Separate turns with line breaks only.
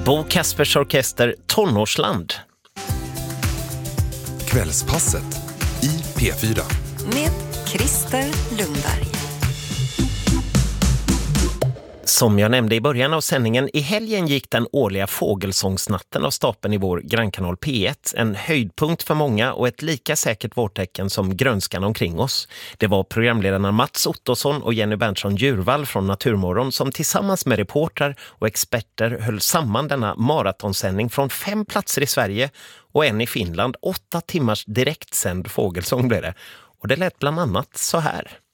Bo Kaspers Orkester Tonårsland.
Kvällspasset i P4.
Med Christer Lundberg.
Som jag nämnde i början av sändningen, i helgen gick den årliga fågelsångsnatten av stapeln i vår grannkanal P1. En höjdpunkt för många och ett lika säkert vårtecken som grönskan omkring oss. Det var programledarna Mats Ottosson och Jenny Berntsson Djurvall från Naturmorgon som tillsammans med reportrar och experter höll samman denna maratonsändning från 5 platser i Sverige och en i Finland. 8 timmars direktsänd fågelsång blev det. Och det lät bland annat så här.